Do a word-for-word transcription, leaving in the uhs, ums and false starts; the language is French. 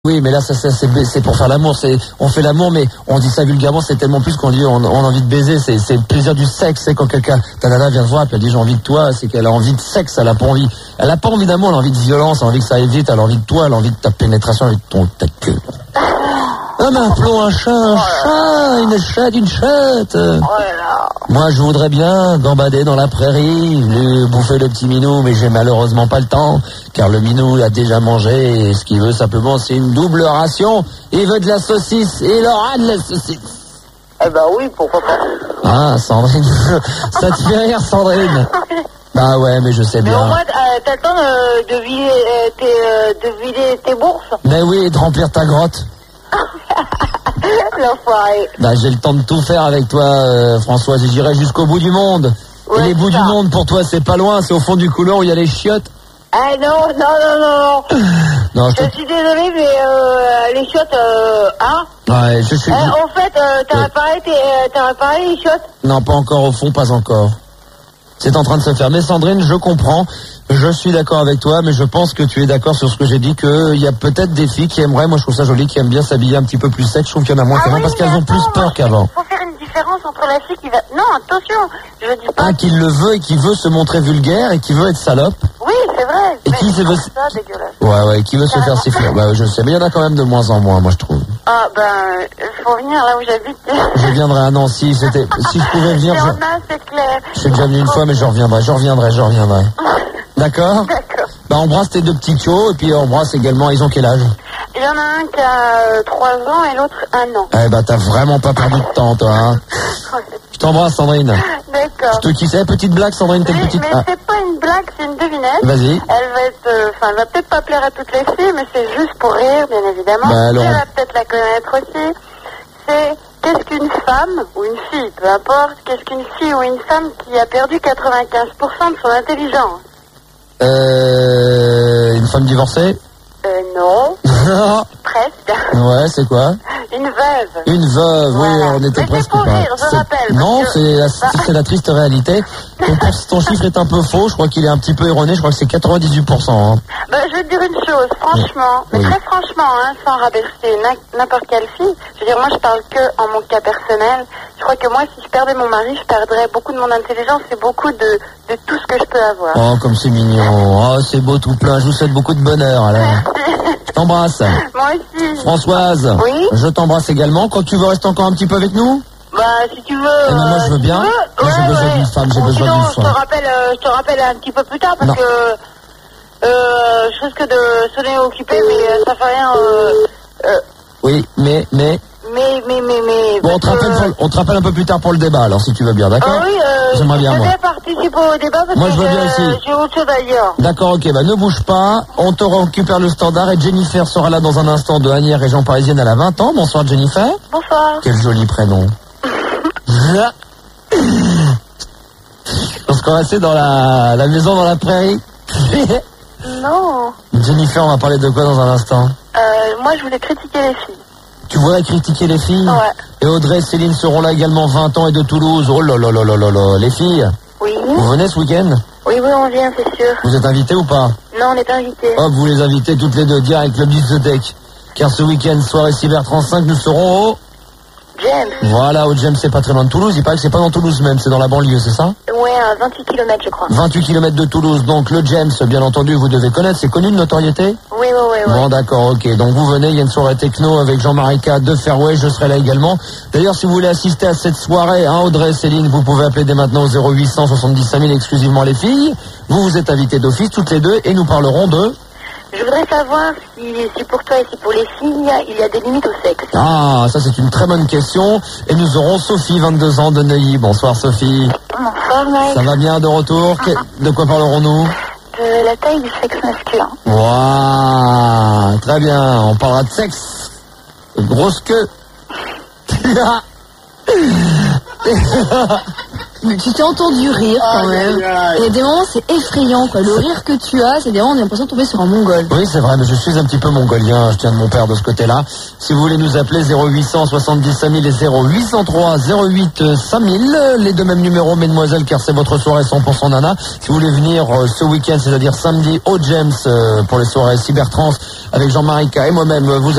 Oui, mais là, ça, ça c'est, c'est pour faire l'amour. C'est, on fait l'amour, mais on dit ça vulgairement. C'est tellement plus qu'on dit on, on a envie de baiser. C'est, c'est le plaisir du sexe. C'est quand quelqu'un, ta nana vient te voir, puis elle dit j'ai envie de toi. C'est qu'elle a envie de sexe. Elle a pas envie. Elle a pas envie d'amour. Elle a envie de violence. Elle a envie que ça aille vite. Elle a envie de toi. Elle a envie de ta pénétration, elle a envie de ton ta queue. Ah, mais appelons un chat, un chat, une chatte, une chatte. Moi, je voudrais bien gambader dans la prairie, lui bouffer le petit minou, mais j'ai malheureusement pas le temps, car le minou a déjà mangé, et ce qu'il veut simplement, c'est une double ration. Il veut de la saucisse, et il aura de la saucisse. Eh ben oui, pourquoi pas. Ah, Sandrine, ça te fait rire, Sandrine? Bah ouais, mais je sais bien. Mais au moins, euh, t'as le temps de, de, vider, euh, tes, euh, de vider tes bourses. Mais oui, et de remplir ta grotte. L'enfoiré. Bah j'ai le temps de tout faire avec toi, euh, Françoise, et j'irai jusqu'au bout du monde. Ouais, et les bouts ça. du monde, pour toi, c'est pas loin, c'est au fond du couloir où il y a les chiottes. Ah non, non, non, non, non. Non, je Je te... suis désolée, mais euh, les chiottes, euh, hein Ouais, je suis... euh, En fait, euh, t'as Ouais. réparé, tes, euh, t'as réparé les chiottes. Non, pas encore, au fond, pas encore. C'est en train de se faire. Mais Sandrine, je comprends, je suis d'accord avec toi, mais je pense que tu es d'accord sur ce que j'ai dit, qu'il y a peut-être des filles qui aimeraient, moi je trouve ça joli, qui aiment bien s'habiller un petit peu plus sec. Je trouve qu'il y en a moins Ah qu'avant, oui, parce mais qu'elles ont attends, plus peur moi, qu'avant. Il faut faire une différence entre la fille qui va... Non, attention, je dis pas... Un qui le veut et qui veut se montrer vulgaire et qui veut être salope. Oui, c'est vrai. Et mais qui se veut... c'est ça, dégueulasse. Ouais, ouais, qui veut se faire Carrément. siffler. Bah, je sais, mais il y en a quand même de moins en moins, moi je trouve. Ah ben, il faut venir là où j'habite. Je viendrai à Nancy, c'était... si je pouvais venir, Il y en je... a, c'est clair. je suis déjà venu une fois, mais je reviendrai, je reviendrai, je reviendrai. D'accord? D'accord. Bah, embrasse tes deux petits chiots, et puis embrasse également, ils ont quel âge? Il y en a un qui a euh, trois ans et l'autre un an. Eh bah, t'as vraiment pas perdu de temps, toi, hein? Je t'embrasse, Sandrine. D'accord. Je te kiffe. Eh, petite blague, Sandrine, t'es Oui, une petite... mais Ah, c'est pas une blague, c'est une devinette. vas-y. Elle va être, euh, enfin, elle va peut-être pas plaire à toutes les filles, mais c'est juste pour rire, bien évidemment. Bah, alors- Elle va peut-être la connaître aussi. C'est qu'est-ce qu'une femme ou une fille, peu importe, qu'est-ce qu'une fille ou une femme qui a perdu quatre-vingt-quinze pour cent de son intelligence? Euh... Une femme divorcée? Euh, non, Non. presque. Ouais, c'est quoi? Une veuve. Une veuve, oui, Voilà. on était Mais c'est presque pour pas. rire, je C'est- rappelle, Non, parce que- c'est la, Bah. c'est la triste réalité. Ton, ton chiffre est un peu faux, je crois qu'il est un petit peu erroné, je crois que c'est quatre-vingt-dix-huit pour cent. Hein. Bah, je vais te dire une chose, franchement, mais Oui. très franchement, hein, sans rabaisser na- n'importe quelle fille, je veux dire, moi je parle que en mon cas personnel, je crois que moi si je perdais mon mari, je perdrais beaucoup de mon intelligence et beaucoup de, de tout ce que je peux avoir. Oh, comme c'est mignon. Oh, c'est beau tout plein. Je vous souhaite beaucoup de bonheur, alors. Je t'embrasse. Moi aussi. Françoise. Oui. Je t'embrasse également. Quand tu veux rester encore un petit peu avec nous? Bah, si tu veux... Eh ben, moi, je veux euh, si bien. tu veux, Moi, j'ai ouais, besoin ouais. d'une femme, j'ai Ou besoin sinon, d'une je te femme. rappelle, euh, je te rappelle un petit peu plus tard parce Non. que euh, je risque de sonner occupé, mais euh, ça fait rien. Euh, euh, Oui, mais, mais... mais, mais, mais, mais... Bon, on te, parce rappelle que- pour le- on te rappelle un peu plus tard pour le débat, alors, si tu veux bien, d'accord? Ah oui, euh, J'aimerais bien, je moi. vais participer au débat parce Moi, que je veux bien je- aussi. j'ai autre chose à dire. D'accord, ok, bah ne bouge pas, on te récupère le standard et Jennifer sera là dans un instant de Agnières, région parisienne, elle a vingt ans. Bonsoir Jennifer. Bonsoir. Quel joli prénom. On se caressait dans la, la maison dans la prairie. Non. Jennifer, on va parler de quoi dans un instant? Euh, moi, je voulais critiquer les filles. Tu voudrais critiquer les filles? Ouais. Et Audrey et Céline seront là également, vingt ans et de Toulouse. Oh là là là là là là. Les filles, Oui. vous venez ce week-end? Oui, oui, on vient, c'est sûr. Vous êtes invités ou pas? Non, on est invités. Hop, vous les invitez toutes les deux direct, Club Discothèque. Car ce week-end, soirée Cyber trente-cinq, nous serons au... James. Voilà, au James, c'est pas très loin de Toulouse. Il paraît que c'est pas dans Toulouse même, c'est dans la banlieue, c'est ça? Ouais, à vingt-huit kilomètres, je crois. vingt-huit kilomètres de Toulouse. Donc le James, bien entendu, vous devez connaître. C'est connu de notoriété? Oui, oui, oui, oui. Bon, d'accord, ok. Donc vous venez, il y a une soirée techno avec Jean-Marie K de Fairway, je serai là également. D'ailleurs, si vous voulez assister à cette soirée, hein, Audrey et Céline, vous pouvez appeler dès maintenant au zéro huit cent soixante-dix cinq mille exclusivement les filles. Vous vous êtes invités d'office, toutes les deux, et nous parlerons de... Je voudrais savoir si, si pour toi et si pour les filles, il y a des limites au sexe. Ah, ça c'est une très bonne question. Et nous aurons Sophie, vingt-deux ans, de Neuilly. Bonsoir Sophie. Bonsoir, Mike. Ça va bien de retour? Que- De quoi parlerons-nous? De la taille du sexe masculin. Waouh, très bien. On parlera de sexe. De grosse queue. Mais tu t'es entendu rire quand même. Et des moments c'est effrayant quoi. Le rire que tu as, c'est des moments on a l'impression de tomber sur un mongol. Oui c'est vrai, mais je suis un petit peu mongolien, je tiens de mon père de ce côté-là. Si vous voulez nous appeler zéro huit cent soixante-dix cinq mille et zéro huit cent trois zéro huit cinq mille, les deux mêmes numéros mesdemoiselles car c'est votre soirée cent pour cent nana. Si vous voulez venir euh, ce week-end, c'est-à-dire samedi au James euh, pour les soirées cybertrans avec Jean-Marie K et moi-même, vous